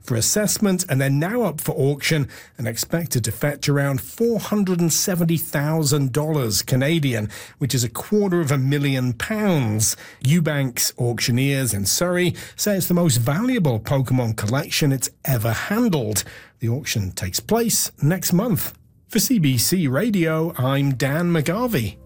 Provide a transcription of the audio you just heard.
for assessment and they're now up for auction and expected to fetch around $470,000 Canadian, which is £250,000. Eubanks Auctioneers in Surrey say it's the most valuable Pokemon collection it's ever handled. The auction takes place next month. For CBC Radio, I'm Dan McGarvey.